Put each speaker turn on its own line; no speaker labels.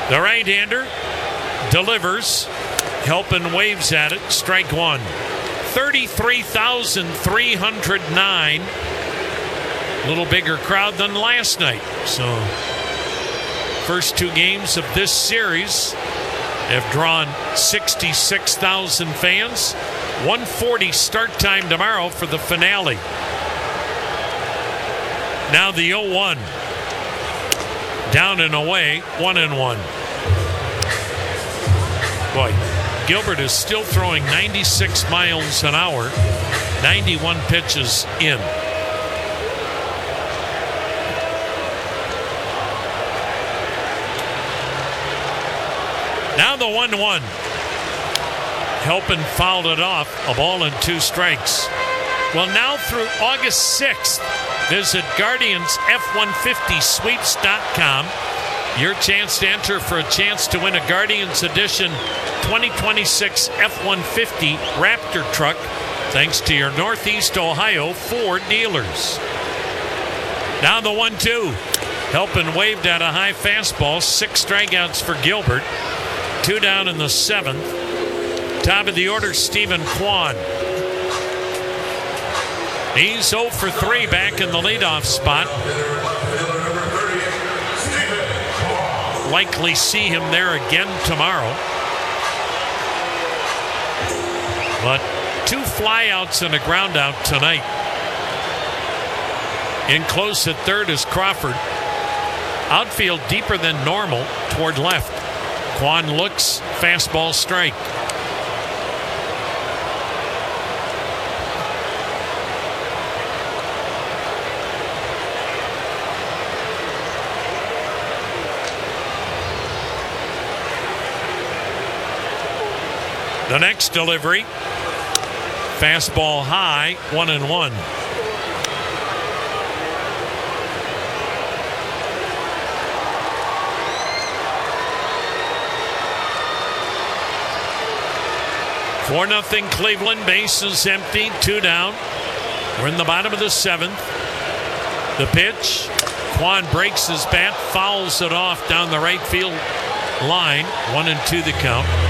The right-hander delivers. Helpin waves at it. Strike one. 33,309. A little bigger crowd than last night. So, first two games of this series have drawn 66,000 fans. 1:40 start time tomorrow for the finale. Now the 0-1. Down and away, 1-1. Boy, Gilbert is still throwing 96 miles an hour, 91 pitches in. Now the 1-1. Helpin fouled it off. A ball and two strikes. Well, now through August 6th, visit GuardiansF150Sweeps.com. Your chance to enter for a chance to win a Guardians Edition 2026 F-150 Raptor truck, thanks to your Northeast Ohio Ford dealers. Now the 1-2. Helpin waved at a high fastball. 6 strikeouts for Gilbert. 2 down in the 7th. Top of the order, Stephen Kwan. He's 0 for 3 back in the leadoff spot. Likely see him there again tomorrow. But 2 flyouts and a groundout tonight. In close at third is Crawford. Outfield deeper than normal toward left. Kwan looks, fastball strike. The next delivery, fastball high, 1-1. For 4-0 Cleveland, bases empty, 2 down. We're in the bottom of the 7th. The pitch, Kwan breaks his bat, fouls it off down the right field line. 1-2 the count.